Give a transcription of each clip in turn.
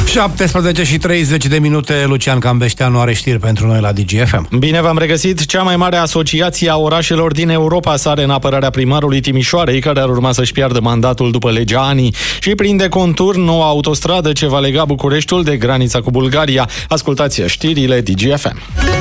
17 și 30 de minute, Lucian Cambeșteanu are știri pentru noi la DGFM. Bine v-am regăsit. Cea mai mare asociație a orașelor din Europa sare în apărarea primarului Timișoarei, care ar urma să-și piardă mandatul după legea ANI, și prinde contur noua autostradă ce va lega Bucureștiul de granița cu Bulgaria. Ascultați știrile DGFM.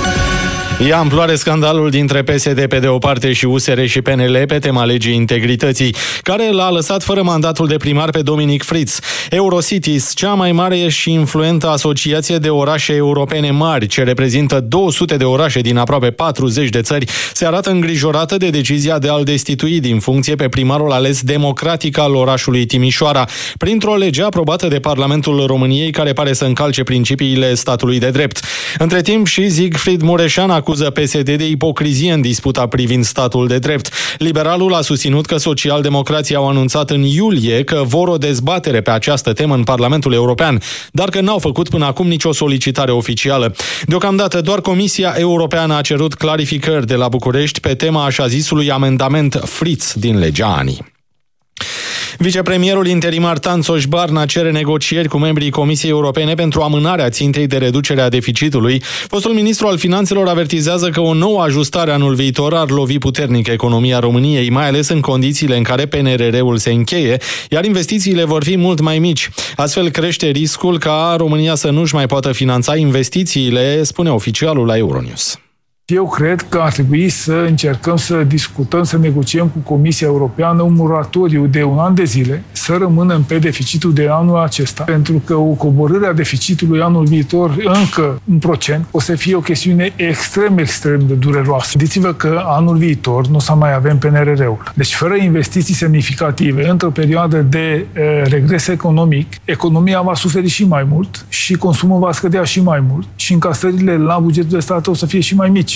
Ia amploare scandalul dintre PSD pe de o parte și USR și PNL pe tema legii integrității, care l-a lăsat fără mandatul de primar pe Dominic Fritz. Eurocities, cea mai mare și influentă asociație de orașe europene mari, ce reprezintă 200 de orașe din aproape 40 de țări, se arată îngrijorată de decizia de a-l destitui din funcție pe primarul ales democratic al orașului Timișoara, printr-o lege aprobată de Parlamentul României, care pare să încalce principiile statului de drept. Între timp, și Siegfried Mureșan acuză PSD de ipocrizie în disputa privind statul de drept. Liberalul a susținut că socialdemocrații au anunțat în iulie că vor o dezbatere pe această temă în Parlamentul European, dar că n-au făcut până acum nicio solicitare oficială. Deocamdată, doar Comisia Europeană a cerut clarificări de la București pe tema așa zisului amendament Fritz din legea ANI. Vicepremierul interimar Tanțoș Barna cere negocieri cu membrii Comisiei Europene pentru amânarea țintei de reducere a deficitului. Fostul ministru al Finanțelor avertizează că o nouă ajustare anul viitor ar lovi puternic economia României, mai ales în condițiile în care PNRR-ul se încheie, iar investițiile vor fi mult mai mici. Astfel crește riscul ca România să nu-și mai poată finanța investițiile, spune oficialul la Euronews. Eu cred că ar trebui să încercăm să discutăm, să negociem cu Comisia Europeană un moratoriu de 1 an de zile, să rămânem pe deficitul de anul acesta, pentru că o coborâre a deficitului anul viitor încă 1% o să fie o chestiune extrem de dureroasă. Gândiți-vă că anul viitor nu o să mai avem PNRR-ul. Deci fără investiții semnificative, într-o perioadă de regres economic, economia va suferi și mai mult și consumul va scădea și mai mult și încasările la bugetul de stat o să fie și mai mici.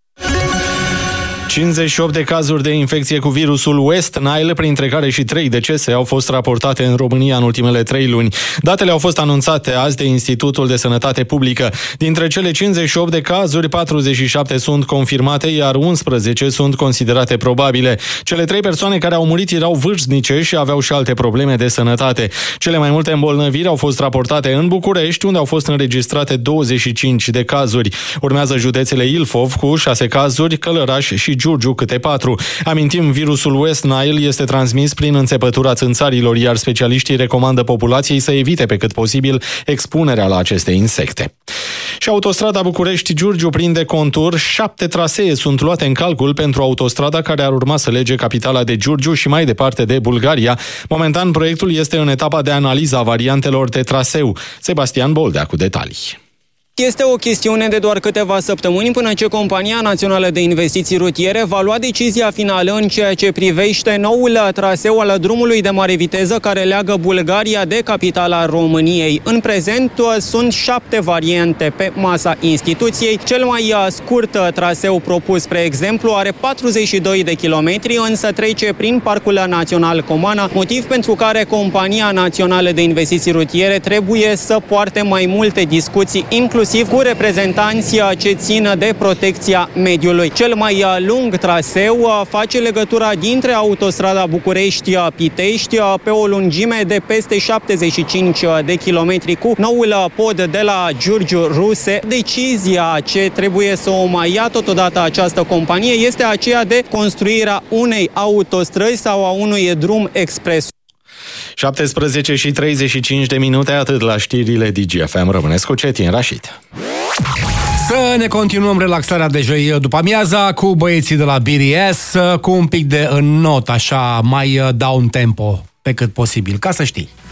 58 de cazuri de infecție cu virusul West Nile, printre care și 3 decese, au fost raportate în România în ultimele 3 luni. Datele au fost anunțate azi de Institutul de Sănătate Publică. Dintre cele 58 de cazuri, 47 sunt confirmate, iar 11 sunt considerate probabile. Cele 3 persoane care au murit erau vârstnice și aveau și alte probleme de sănătate. Cele mai multe îmbolnăviri au fost raportate în București, unde au fost înregistrate 25 de cazuri. Urmează județele Ilfov cu 6 cazuri, Călăraș și Giurgiu câte 4. Amintim, virusul West Nile este transmis prin înțepătura țânțarilor, iar specialiștii recomandă populației să evite pe cât posibil expunerea la aceste insecte. Și autostrada București-Giurgiu prinde contur. 7 trasee sunt luate în calcul pentru autostrada care ar urma să lege capitala de Giurgiu și mai departe de Bulgaria. Momentan, proiectul este în etapa de analiză a variantelor de traseu. Sebastian Boldea cu detalii. Este o chestiune de doar câteva săptămâni până ce Compania Națională de Investiții Rutiere va lua decizia finală în ceea ce privește noul traseu al drumului de mare viteză care leagă Bulgaria de capitala României. În prezent sunt 7 variante pe masa instituției. Cel mai scurt traseu propus, spre exemplu, are 42 de kilometri, însă trece prin Parcul Național Comana, motiv pentru care Compania Națională de Investiții Rutiere trebuie să poarte mai multe discuții, inclusiv cu reprezentanții ce țin de protecția mediului. Cel mai lung traseu face legătura dintre autostrada București-Pitești pe o lungime de peste 75 de kilometri cu noul pod de la Giurgiu Ruse. Decizia ce trebuie să o mai ia totodată această companie este aceea de construirea unei autostrăzi sau a unui drum expres. 17 și 35 de minute, atât la știrile DGFM. Rămâneți cu Cetin Rașid. Să ne continuăm relaxarea de joi după amiaza cu băieții de la BDS, cu un pic de înnot, așa, mai down tempo pe cât posibil, ca să știi.